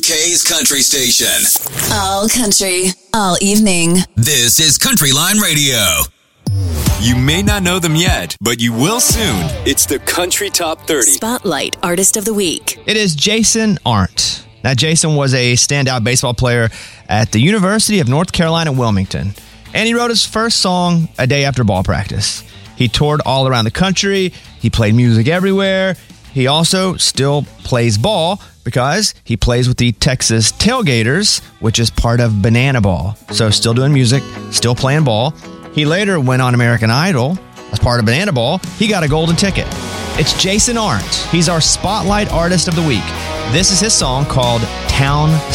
UK's country station. All country, all evening. This is Country Line Radio. You may not know them yet, but you will soon. It's the Country Top 30. Spotlight Artist of the Week. It is Jason Arndt. Now, Jason was a standout baseball player at the University of North Carolina, Wilmington, and he wrote his first song a day after ball practice. He toured all around the country. He played music everywhere. He also still plays ball because he plays with the Texas Tailgaters, which is part of Banana Ball. So still doing music, still playing ball. He later went on American Idol as part of Banana Ball. He got a golden ticket. It's Jason Arndt. He's our Spotlight Artist of the Week. This is his song called Town